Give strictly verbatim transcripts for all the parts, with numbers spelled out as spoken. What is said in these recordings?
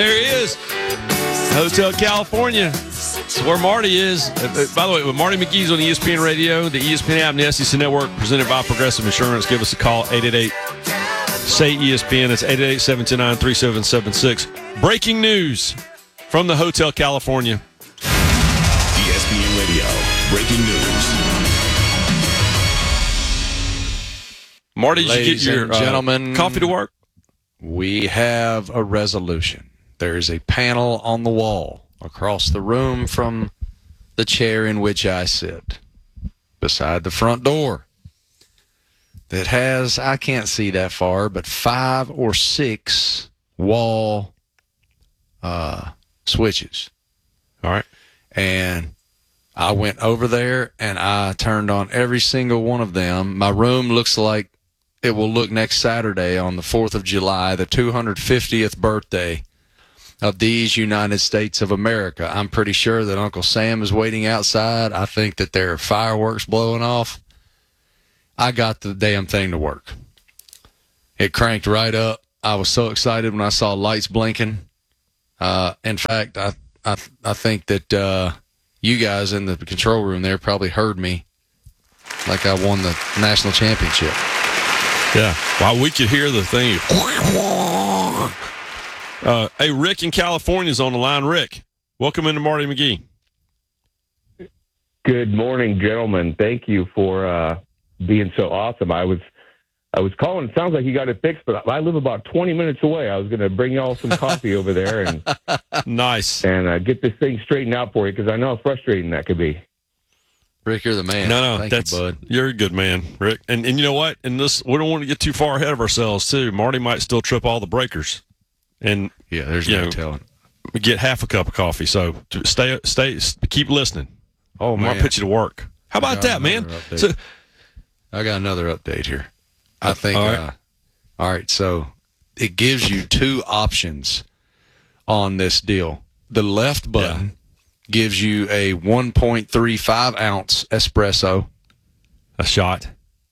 There he is. Hotel California. That's where Marty is. By the way, with Marty McGee's on the E S P N Radio, the E S P N app, and the S E C Network, presented by Progressive Insurance. Give us a call, eight eight eight, S A Y, E S P N. That's eight eight eight, seven two nine, three seven seven six. Breaking news from the Hotel California. E S P N Radio, breaking news. Marty, did Ladies you get your and gentlemen, uh, coffee to work? We have a resolution. There is a panel on the wall across the room from the chair in which I sit, beside the front door, that has, I can't see that far, but five or six wall uh, switches. All right. And I went over there and I turned on every single one of them. My room looks like it will look next Saturday on the fourth of July, the two hundred fiftieth birthday of these United States of America. I'm pretty sure that Uncle Sam is waiting outside. I think that there are fireworks blowing off. I got the damn thing to work. It cranked right up. I was so excited when I saw lights blinking. Uh, in fact, I, I, I think that uh, you guys in the control room there probably heard me like I won the national championship. Yeah. Wow, we could hear the thing. Uh, hey, Rick in California is on the line. Rick, welcome into Marty McGee. Good morning, gentlemen. Thank you for uh, being so awesome. I was I was calling. It sounds like you got it fixed, but I live about twenty minutes away. I was going to bring y'all some coffee over there and nice and uh, get this thing straightened out for you, because I know how frustrating that could be. Rick, you're the man. No, no, Thank that's you, bud. You're a good man, Rick. And and you know what? And this, we don't want to get too far ahead of ourselves too. Marty might still trip all the breakers, and Yeah, there's you no know, telling. we get half a cup of coffee. So stay, stay, keep listening. Oh, I might man. put you to work. How I about got that, man? another update. So, I got another update here. I think, All right. uh, all right, so it gives you two options on this deal. The left button Yeah. gives you a one point three five ounce espresso. a shot.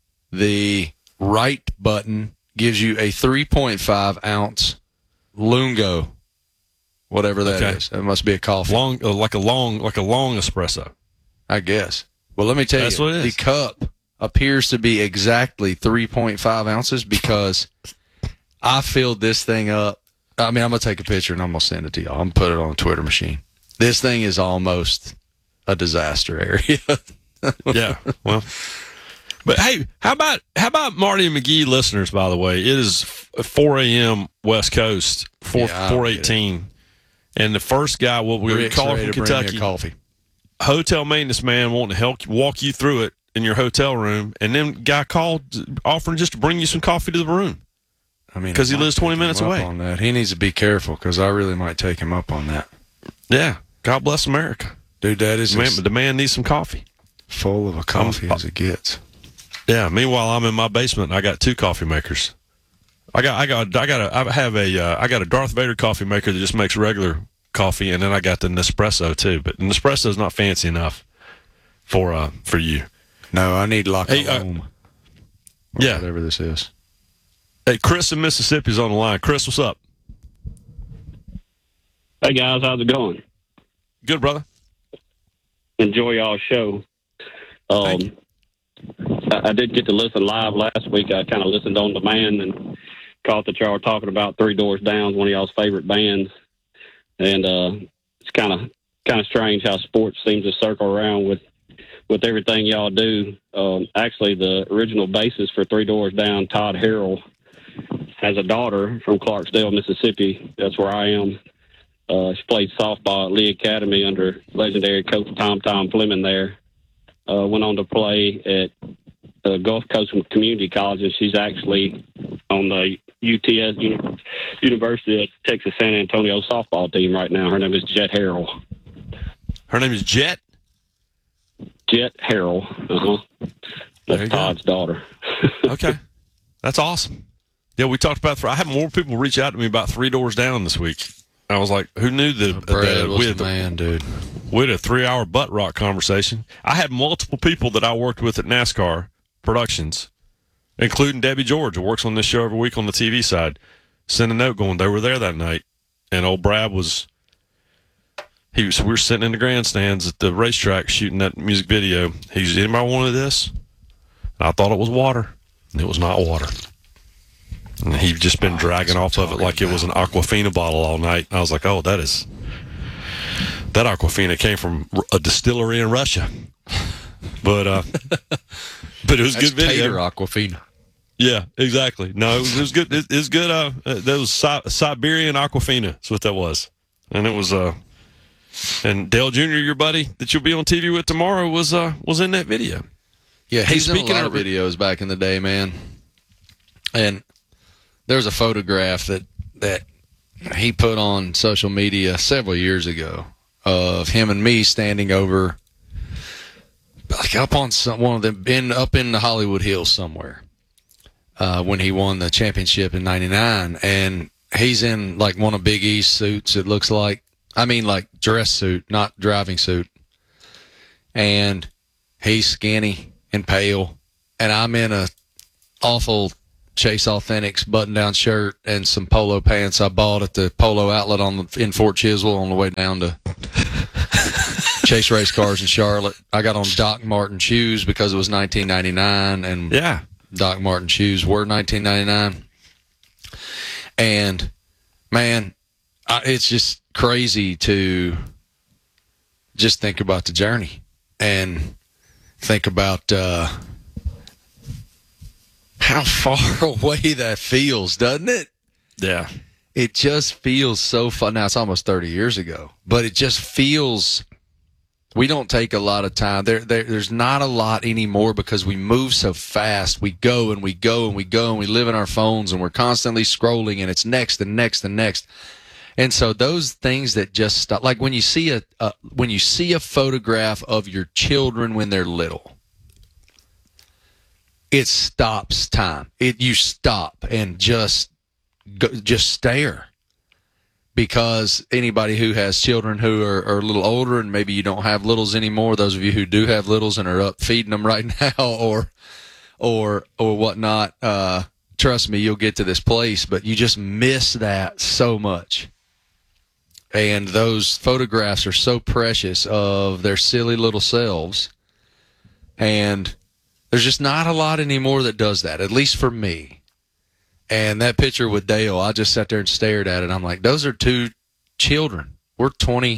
The right button gives you a three point five ounce Lungo, whatever that Okay. is. It must be a coffee. Long, uh, like a long, like a long espresso. I guess. Well, let me tell That's you, what it the is. cup appears to be exactly three point five ounces, because I filled this thing up. I mean, I'm going to take a picture and I'm going to send it to y'all. I'm going to put it on a Twitter machine. This thing is almost a disaster area. Yeah. Well, but hey, how about how about Marty and McGee listeners? By the way, it is four a.m. West Coast, four Yeah, I four get it. eighteen, and the first guy, what we Rick's call ready from to bring me a Kentucky, coffee. hotel maintenance man, wanting to help walk you through it in your hotel room, and then guy called offering just to bring you some coffee to the room. I mean, 'Cause I he might lives twenty take him minutes up away. On that. He needs to be careful, because I really might take him up on that. Yeah, God bless America. Dude, that is Man, as the man needs some coffee. full of a coffee I'm- as it gets. Yeah. Meanwhile, I'm in my basement. And I got two coffee makers. I got, I got, I got a, I have a, uh, I got a Darth Vader coffee maker that just makes regular coffee, and then I got the Nespresso too. But Nespresso is not fancy enough for, uh, for you. No, I need La Hey, uh, Colombe. yeah. Whatever this is. Hey, Chris in Mississippi is on the line. Chris, what's up? Hey guys, how's it going? Good, brother. Enjoy y'all's show. Thank Um, I, I did get to listen live last week. I kind of listened on demand and caught that y'all were talking about Three Doors Down, one of y'all's favorite bands, and uh, it's kind of kind of strange how sports seems to circle around with with everything y'all do. Um, actually, the original bassist for Three Doors Down, Todd Harrell, has a daughter from Clarksdale, Mississippi. That's where I am. Uh, she played softball at Lee Academy under legendary coach Tom Tom Fleming there. Uh, went on to play at uh, Gulf Coast Community College, and she's actually on the U T S, Uni- University of Texas San Antonio softball team right now. Her name is Jet Harrell. Her name is Jet. Jet Harrell. Uh-huh. There That's you go. Todd's daughter. Okay. That's awesome. Yeah, we talked about, I had more people reach out to me about Three Doors Down this week. I was like, who knew the, Brad the, was we the had the- man, dude. We had a three-hour butt rock conversation. I had multiple people that I worked with at NASCAR Productions, including Debbie George, who works on this show every week on the T V side, send a note going, they were there that night. and old Brad was. He was. We were sitting in the grandstands at the racetrack shooting that music video. He's, anybody wanted this? And I thought it was water. And it was not water. And he'd just been Oh, dragging that's off what of I'm it like it was an talking Aquafina bottle all night. And I was like, oh, that is that Aquafina came from a distillery in Russia. But uh, but it was That's good video. Tater Aquafina. Yeah, exactly. No, it was, it was good. It, it was good. Uh, that was Si- Siberian Aquafina. That's what that was. And it was uh, and Dale Junior, your buddy that you'll be on T V with tomorrow, was uh was in that video. Yeah, Hey, he's in a speaking lot of- of videos back in the day, man. And there's a photograph that that he put on social media several years ago of him and me standing over, like up on some, one of them, in up in the Hollywood Hills somewhere, uh, when he won the championship in ninety-nine, and he's in like one of Big E's suits. It looks like, I mean, like dress suit, not driving suit, and he's skinny and pale, and I'm in a awful Chase Authentics button-down shirt and some polo pants I bought at the Polo Outlet on the, in Fort Chiswell on the way down to Chase Race Cars in Charlotte. I got on Doc Martin shoes because it was nineteen ninety-nine, and Yeah. Doc Martin shoes were nineteen ninety-nine. And, man, I, it's just crazy to just think about the journey and think about uh, how far away that feels, doesn't it? Yeah. It just feels so fun. Now, it's almost thirty years ago, but it just feels, we don't take a lot of time. There, there, there's not a lot anymore because we move so fast. We go and we go and we go and we live in our phones and we're constantly scrolling and it's next and next and next. And so those things that just stop, like when you see a, uh, when you see a photograph of your children when they're little, it stops time. It, you stop and just go, just stare. Because anybody who has children who are, are a little older, and maybe you don't have littles anymore, those of you who do have littles and are up feeding them right now, or or or whatnot, uh, trust me, you'll get to this place, but you just miss that so much. And those photographs are so precious of their silly little selves, and there's just not a lot anymore that does that, at least for me. And that picture with Dale, I just sat there and stared at it. I'm like, those are two children. We're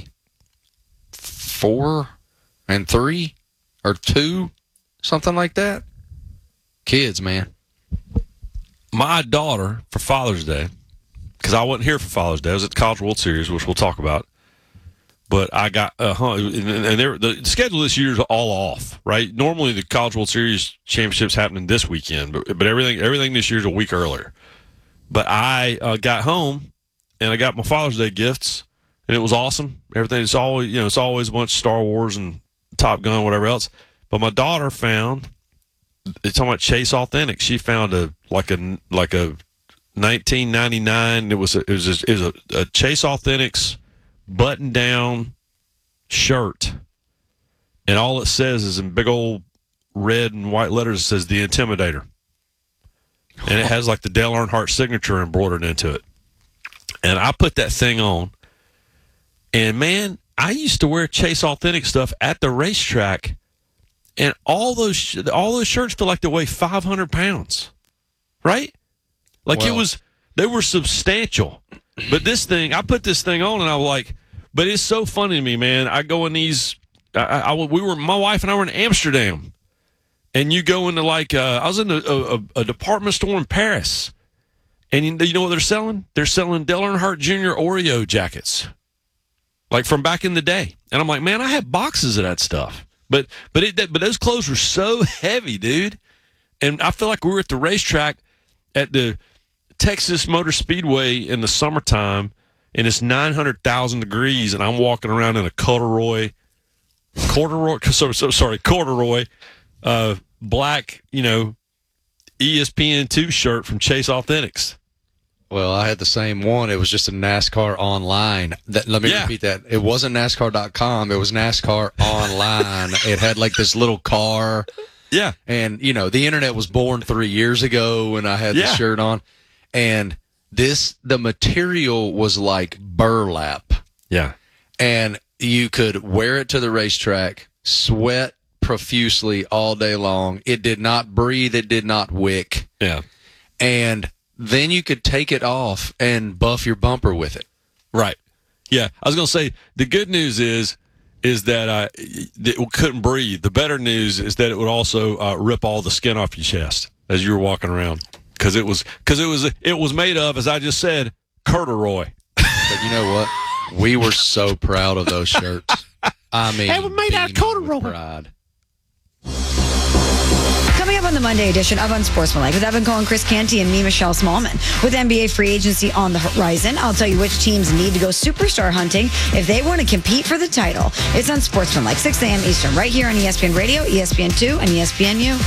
twenty-four and three or two, something like that. Kids, man. My daughter, for Father's Day, because I wasn't here for Father's Day, I was at the College World Series, which we'll talk about. But I got, uh, and they're, the schedule this year is all off, right? Normally the College World Series championship's happening this weekend, but but everything everything this year is a week earlier. But I uh, got home and I got my Father's Day gifts, and it was awesome. Everything, it's always, you know, it's always a bunch of Star Wars and Top Gun, whatever else. But my daughter found, it's talking about Chase Authentic. She found a like a like a nineteen ninety-nine. It was a, it was a, it was a, a Chase Authentics button down shirt, and all it says is in big old red and white letters, it says The Intimidator, and it has like the Dale Earnhardt signature embroidered into it. And I put that thing on, and man, I used to wear Chase Authentic stuff at the racetrack, and all those all those shirts feel like they weigh five hundred pounds, right? Like Well, it was, they were substantial. But this thing, I put this thing on, and I was like, but it's so funny to me, man. I go in these, I, I, we were, my wife and I were in Amsterdam, and you go into like, uh, I was in a, a, a department store in Paris, and you, you know what they're selling? They're selling Dale Earnhardt Junior Oreo jackets, like from back in the day. And I'm like, man, I had boxes of that stuff. But but it, but those clothes were so heavy, dude. And I feel like we were at the racetrack at the Texas Motor Speedway in the summertime, and it's nine hundred thousand degrees, and I'm walking around in a corduroy, corduroy, so, so sorry, corduroy, uh, black, you know, E S P N two shirt from Chase Authentics. Well, I had the same one. It was just a NASCAR online. That, let me Yeah. repeat that. It wasn't NASCAR dot com. It was NASCAR online. It had like this little car. Yeah. And, you know, the internet was born three years ago when I had Yeah. the shirt on. And This, the material was like burlap. Yeah. And you could wear it to the racetrack, sweat profusely all day long. It did not breathe. It did not wick. Yeah. And then you could take it off and buff your bumper with it. Right. Yeah. I was going to say, the good news is, is that uh, it couldn't breathe. The better news is that it would also uh, rip all the skin off your chest as you were walking around. Because it was, because it was, it was made of, as I just said, corduroy. But you know what? We were so proud of those shirts. I mean, they were made out of corduroy. Pride. Coming up on the Monday edition of Unsportsmanlike with Evan Cohen, Chris Canty, and me, Michelle Smallman. With N B A free agency on the horizon, I'll tell you which teams need to go superstar hunting if they want to compete for the title. It's Unsportsmanlike, six a.m. Eastern, right here on E S P N Radio, E S P N two, and E S P N U.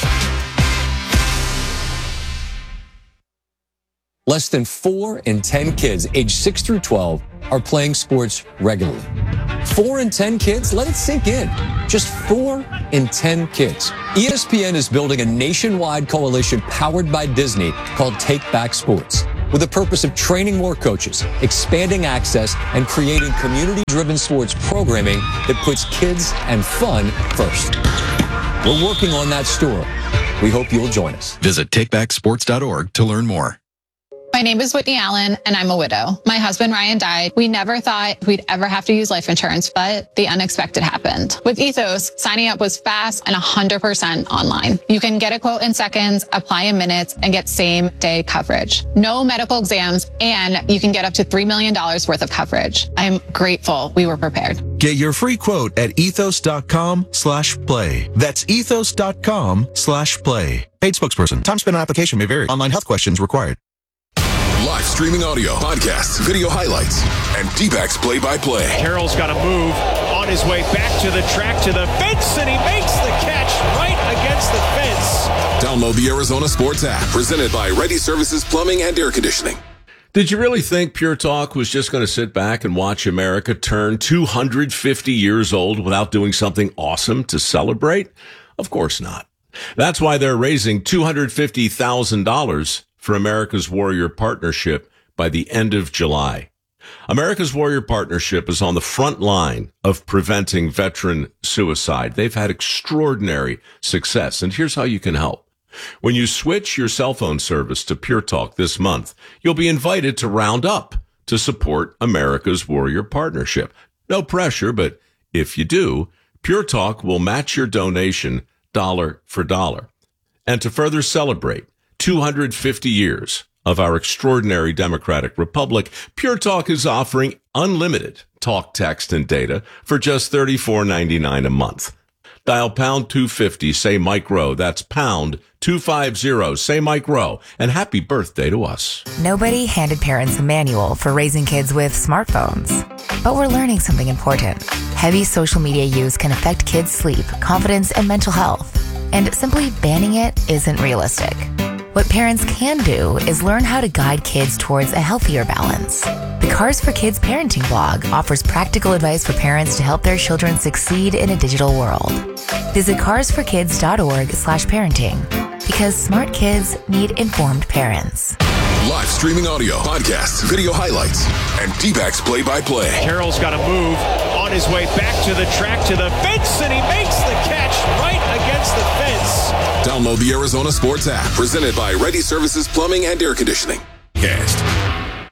Less than four in ten kids aged six through twelve are playing sports regularly. Four in ten kids? Let it sink in. Just four in ten kids. E S P N is building a nationwide coalition powered by Disney called Take Back Sports, with the purpose of training more coaches, expanding access, and creating community-driven sports programming that puts kids and fun first. We're working on that story. We hope you'll join us. Visit take back sports dot org to learn more. My name is Whitney Allen, and I'm a widow. My husband, Ryan, died. We never thought we'd ever have to use life insurance, but the unexpected happened. With Ethos, signing up was fast and one hundred percent online. You can get a quote in seconds, apply in minutes, and get same-day coverage. No medical exams, and you can get up to three million dollars worth of coverage. I'm grateful we were prepared. Get your free quote at ethos.com slash play. That's ethos.com slash play. Paid spokesperson. Time spent on application may vary. Online health questions required. Live streaming audio, podcasts, video highlights, and D-backs play-by-play. Carroll's got to move on his way back to the track, to the fence, and he makes the catch right against the fence. Download the Arizona Sports app, presented by Ready Services Plumbing and Air Conditioning. Did you really think Pure Talk was just going to sit back and watch America turn two hundred fifty years old without doing something awesome to celebrate? Of course not. That's why they're raising two hundred fifty thousand dollars for America's Warrior Partnership by the end of July. America's Warrior Partnership is on the front line of preventing veteran suicide. They've had extraordinary success, and here's how you can help. When you switch your cell phone service to Pure Talk this month, you'll be invited to round up to support America's Warrior Partnership. No pressure, but if you do, Pure Talk will match your donation dollar for dollar. And to further celebrate two hundred fifty years of our extraordinary democratic republic, Pure Talk is offering unlimited talk, text, and data for just thirty-four ninety-nine a month. Dial pound two fifty, say Mike Rowe. That's pound two fifty, say Mike Rowe. And happy birthday to us. Nobody handed parents a manual for raising kids with smartphones. But we're learning something important. Heavy social media use can affect kids' sleep, confidence, and mental health. And simply banning it isn't realistic. What parents can do is learn how to guide kids towards a healthier balance. The Cars for Kids parenting blog offers practical advice for parents to help their children succeed in a digital world. Visit carsforkids.org slash parenting, because smart kids need informed parents. Live streaming audio, podcasts, video highlights, and D-backs play-by-play. Carroll's got to move on his way back to the track, to the fence, and he makes the catch right against the fence. Download the Arizona Sports app, presented by Ready Services Plumbing and Air Conditioning. Cast.